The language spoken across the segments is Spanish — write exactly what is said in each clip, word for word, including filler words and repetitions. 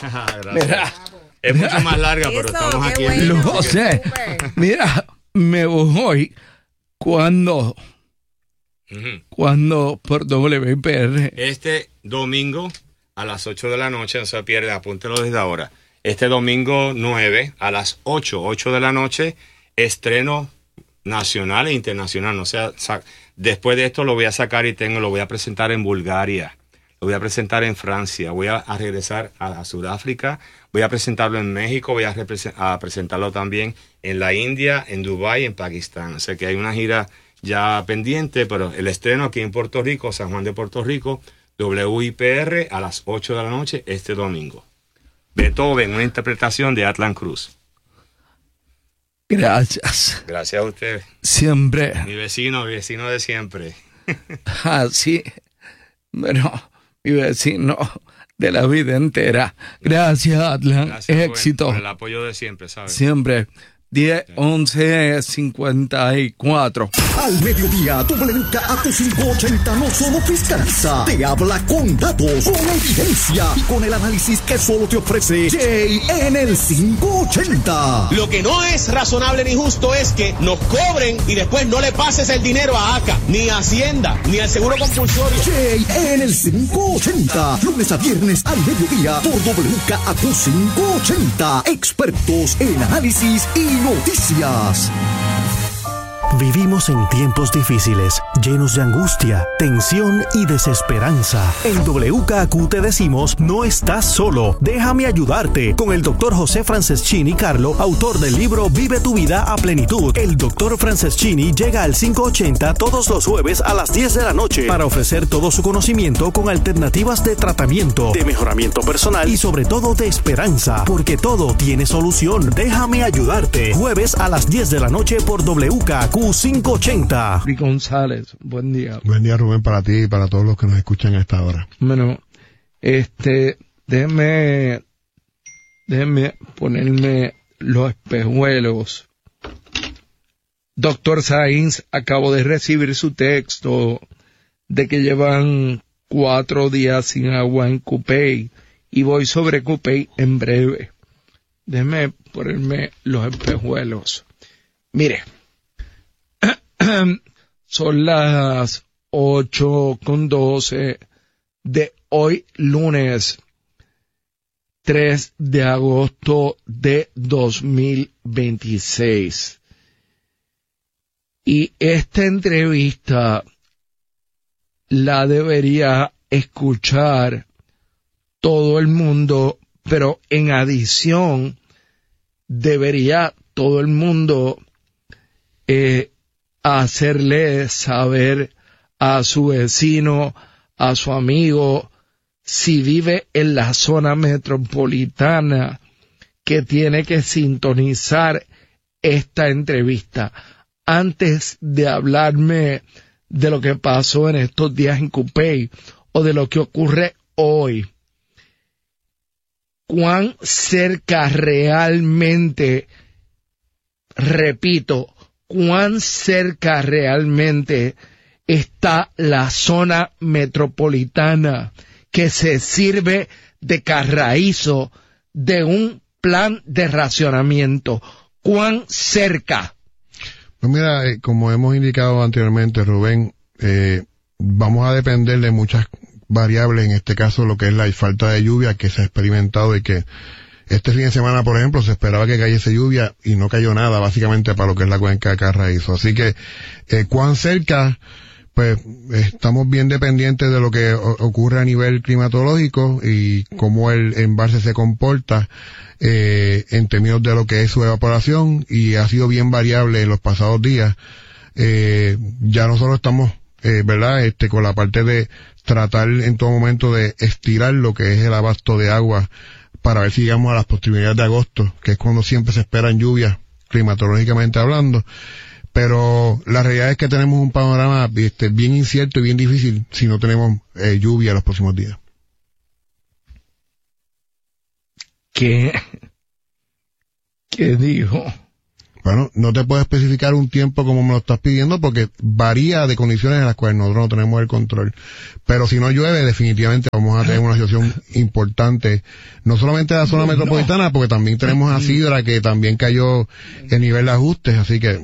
Mira, es mira, mucho más larga, pero eso, estamos aquí. Bueno, en... Lo sé. Mira, me voy cuando, uh-huh. cuando por W I P R. Este domingo a las ocho de la noche, no se pierde, apúntelo desde ahora. Este domingo nueve a las ocho, ocho de la noche, estreno nacional e internacional. No sea, después de esto lo voy a sacar y tengo, lo voy a presentar en Bulgaria, lo voy a presentar en Francia, voy a, a regresar a, a Sudáfrica, voy a presentarlo en México, voy a, a presentarlo también en la India, en Dubái, en Pakistán. O sea que hay una gira ya pendiente, pero el estreno aquí en Puerto Rico, San Juan de Puerto Rico, W I P R a las ocho de la noche este domingo. Beethoven, una interpretación de Atlan Cruz. Gracias. Gracias a usted. Siempre. Mi vecino, mi vecino de siempre. Ah, sí. Bueno, mi vecino de la vida entera. Gracias, Atlan. Gracias, Éxito. Por el apoyo de siempre, ¿sabes? Siempre. diez, once, cincuenta y cuatro. Al mediodía, W K A Q cinco ochenta no solo fiscaliza, te habla con datos, con evidencia y con el análisis que solo te ofrece Jay en el cinco ochenta. Lo que no es razonable ni justo es que nos cobren y después no le pases el dinero a A C A, ni a Hacienda, ni al Seguro Compulsorio. Jay en el cinco ochenta, lunes a viernes al mediodía por W K A Q cinco ochenta. Expertos en análisis y noticias. Vivimos en tiempos difíciles, llenos de angustia, tensión y desesperanza. En W K A Q te decimos, no estás solo. Déjame ayudarte con el doctor José Franceschini Carlo, autor del libro Vive tu vida a plenitud. El doctor Franceschini llega al cinco ochenta todos los jueves a las diez de la noche para ofrecer todo su conocimiento con alternativas de tratamiento, de mejoramiento personal y sobre todo de esperanza, porque todo tiene solución. Déjame ayudarte. Jueves a las diez de la noche por W K A Q cinco ochenta. Luis González, buen día. Buen día, Rubén, para ti y para todos los que nos escuchan a esta hora. Bueno, este, déjeme, déjeme ponerme los espejuelos. Doctor Sainz, acabo de recibir su texto de que llevan cuatro días sin agua en Cupey y voy sobre Cupey en breve. Déjeme ponerme los espejuelos. Mire. Son las ocho con doce de hoy, lunes tres de agosto de dos mil veintiséis. Y esta entrevista la debería escuchar todo el mundo, pero en adición debería todo el mundo eh, hacerle saber a su vecino, a su amigo, si vive en la zona metropolitana, que tiene que sintonizar esta entrevista. Antes de hablarme de lo que pasó en estos días en Cupey o de lo que ocurre hoy, ¿cuán cerca realmente, repito, cuán cerca realmente está la zona metropolitana que se sirve de carraízo de un plan de racionamiento? ¿Cuán cerca? Pues mira, eh, como hemos indicado anteriormente, Rubén, eh, vamos a depender de muchas variables, en este caso lo que es la falta de lluvia que se ha experimentado y que este fin de semana, por ejemplo, se esperaba que cayese lluvia y no cayó nada, básicamente, para lo que es la cuenca de Carraízo. Así que, eh, cuán cerca, pues, estamos bien dependientes de lo que o- ocurre a nivel climatológico y cómo el embalse se comporta, eh, en términos de lo que es su evaporación, y ha sido bien variable en los pasados días. Eh, ya nosotros estamos, eh, ¿verdad?, este, con la parte de tratar en todo momento de estirar lo que es el abasto de agua para ver si llegamos a las posibilidades de agosto, que es cuando siempre se esperan lluvias, climatológicamente hablando. Pero la realidad es que tenemos un panorama este, bien incierto y bien difícil si no tenemos eh, lluvia los próximos días. ¿Qué? ¿Qué dijo? bueno, no te puedo especificar un tiempo como me lo estás pidiendo porque varía de condiciones en las cuales nosotros no tenemos el control. Pero si no llueve, definitivamente vamos a tener una situación importante, no solamente en la zona no, metropolitana, no. porque también tenemos a Sidra, que también cayó el nivel de ajustes, así que...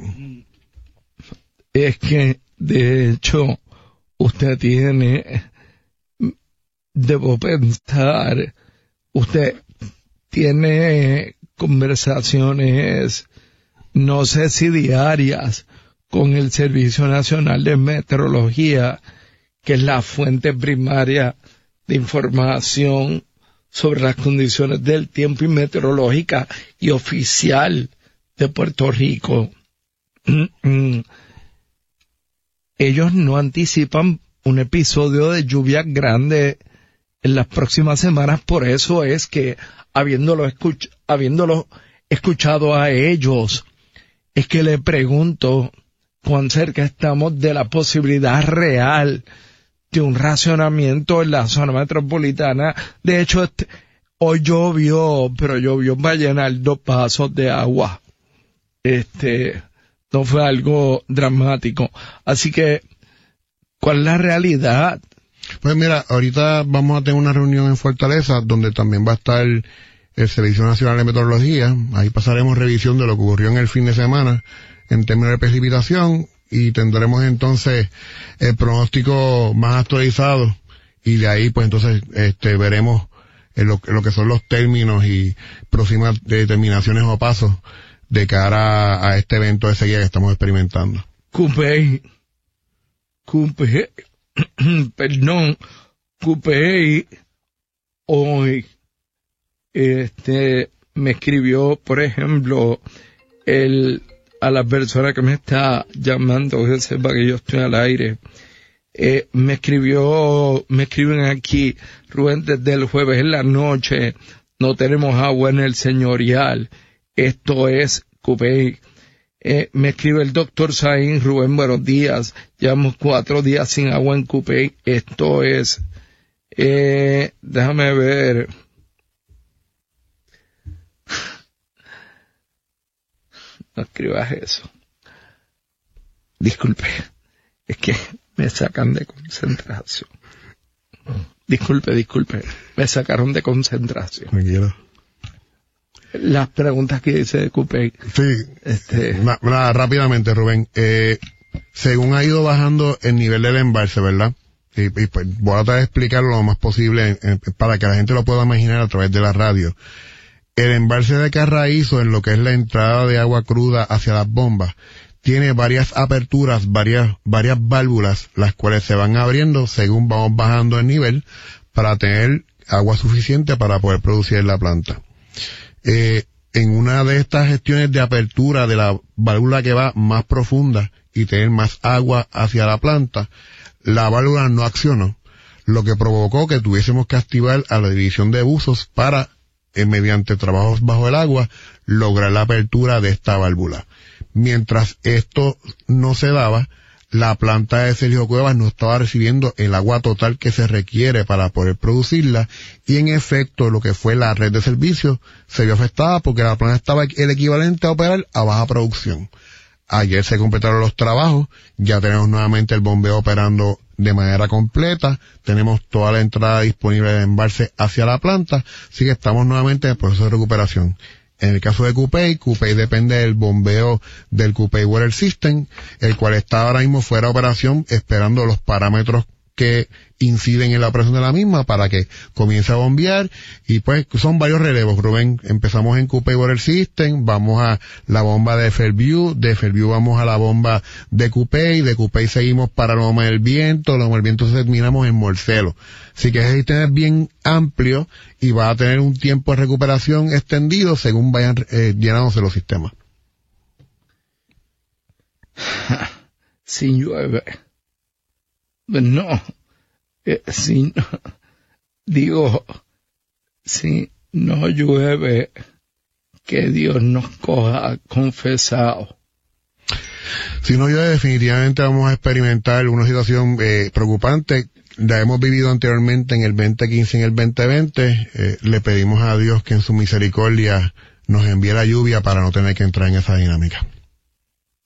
Es que, de hecho, usted tiene, debo pensar, usted tiene conversaciones, no sé si diarias, con el Servicio Nacional de Meteorología, que es la fuente primaria de información sobre las condiciones del tiempo y meteorológica y oficial de Puerto Rico. Ellos no anticipan un episodio de lluvia grande en las próximas semanas, por eso es que habiéndolo, escuch- habiéndolo escuchado a ellos, es que le pregunto cuán cerca estamos de la posibilidad real de un racionamiento en la zona metropolitana. De hecho, este, hoy llovió, pero llovió para llenar dos vasos de agua. Este, no fue algo dramático. Así que, ¿cuál es la realidad? Pues mira, ahorita vamos a tener una reunión en Fortaleza donde también va a estar el Servicio Nacional de Meteorología. Ahí pasaremos revisión de lo que ocurrió en el fin de semana en términos de precipitación y tendremos entonces el pronóstico más actualizado y de ahí pues entonces este veremos lo, lo que son los términos y próximas determinaciones o pasos de cara a, a este evento de sequía que estamos experimentando. Cupey, Cupey, perdón, Cupey hoy este me escribió, por ejemplo, el a la persona que me está llamando, que sepa que yo estoy al aire, eh, me escribió, me escriben aquí, Rubén, desde el jueves en la noche no tenemos agua en el señorial, esto es Cupey. Eh, me escribe el doctor Saín, Rubén, buenos días, llevamos cuatro días sin agua en Cupey, esto es, eh, déjame ver, no escribas eso, disculpe, es que me sacan de concentración, disculpe, disculpe, me sacaron de concentración. Me quiero. Las preguntas que dice de Cupey. Sí, este... na, na, rápidamente, Rubén. Eh, según ha ido bajando el nivel del embalse, ¿verdad? Y, y pues voy a tratar de explicarlo lo más posible en, en, para que la gente lo pueda imaginar a través de la radio. El embalse de Carraízo, en lo que es la entrada de agua cruda hacia las bombas, tiene varias aperturas, varias, varias válvulas, las cuales se van abriendo según vamos bajando el nivel para tener agua suficiente para poder producir la planta. Eh, en una de estas gestiones de apertura de la válvula que va más profunda y tener más agua hacia la planta, la válvula no accionó, lo que provocó que tuviésemos que activar a la división de buzos para, eh, mediante trabajos bajo el agua, lograr la apertura de esta válvula. Mientras esto no se daba, la planta de Sergio Cuevas no estaba recibiendo el agua total que se requiere para poder producirla y en efecto lo que fue la red de servicios se vio afectada porque la planta estaba el equivalente a operar a baja producción. Ayer se completaron los trabajos, ya tenemos nuevamente el bombeo operando de manera completa, tenemos toda la entrada disponible de embalse hacia la planta, así que estamos nuevamente en el proceso de recuperación. En el caso de Cupey, Cupey depende del bombeo del Cupey Water System, el cual está ahora mismo fuera de operación esperando los parámetros que inciden en la operación de la misma para que comience a bombear y pues son varios relevos, Rubén. Empezamos en Cupey Water System, vamos a la bomba de Fairview, de Fairview vamos a la bomba de Cupey, de Cupey seguimos para Loma del Viento, Loma del Viento terminamos en Morcelo. Así que ese sistema es bien amplio y va a tener un tiempo de recuperación extendido según vayan eh, llenándose los sistemas. Si llueve. No, eh, si no, digo, si no llueve, que Dios nos coja confesado. Si no llueve, definitivamente vamos a experimentar una situación eh, preocupante. La hemos vivido anteriormente en el veinte quince y en el veinte veinte. Eh, le pedimos a Dios que en su misericordia nos envíe la lluvia para no tener que entrar en esa dinámica.